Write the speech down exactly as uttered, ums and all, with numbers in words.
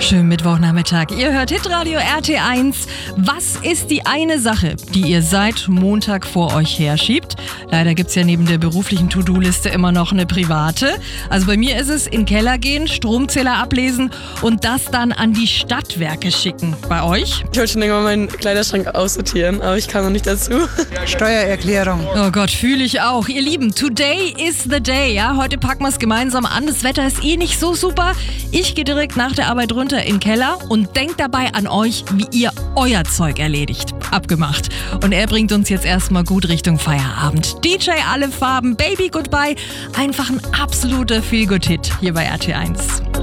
Schönen Mittwochnachmittag. Ihr hört Hitradio R T eins. Was ist die eine Sache, die ihr seit Montag vor euch herschiebt? Leider gibt's ja neben der beruflichen To-Do-Liste immer noch eine private. Also bei mir ist es in den Keller gehen, Stromzähler ablesen und das dann an die Stadtwerke schicken. Bei euch? Ich wollte schon länger mal meinen Kleiderschrank aussortieren, aber ich kam noch nicht dazu. Steuererklärung. Oh Gott, fühle ich auch. Ihr Lieben, today is the day. Ja, heute packen wir es gemeinsam an. Das Wetter ist eh nicht so super. Ich gehe direkt nach der Arbeit runter in den Keller und denkt dabei an euch, wie ihr euer Zeug erledigt. Abgemacht. Und er bringt uns jetzt erstmal gut Richtung Feierabend. D J Alle Farben, Baby Goodbye. Einfach ein absoluter Feel-Good-Hit hier bei R T eins.